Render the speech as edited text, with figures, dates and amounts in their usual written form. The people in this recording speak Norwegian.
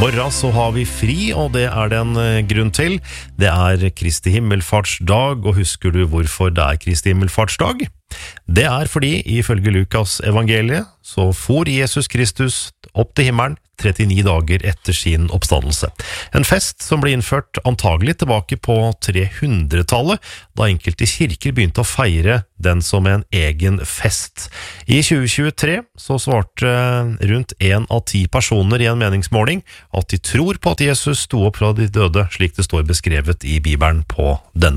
morgen så har vi fri, og det er det en grunn til. Det er Kristi himmelfartsdag, og husker du hvorfor det er Kristi himmelfartsdag? Det er fordi, ifølge Lukas evangeliet, så for Jesus Kristus opp til himmelen 39 dager etter sin oppstandelse. En fest som ble innført antagelig tilbake på 300-tallet, da enkelte kirker begynte å feire den som en egen fest. I 2023 så svarte rundt 1 av 10 personer i en meningsmåling at de tror på at Jesus sto opp fra de døde, slik det står beskrevet i Bibelen på denne